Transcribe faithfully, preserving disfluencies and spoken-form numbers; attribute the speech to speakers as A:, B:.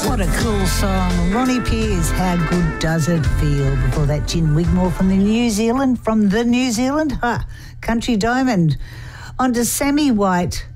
A: What a cool song. Ronnie Pears, How Good Does It Feel? Before that, Gin Wigmore from the New Zealand, from the New Zealand, huh, Country Diamond. On to Sammy White,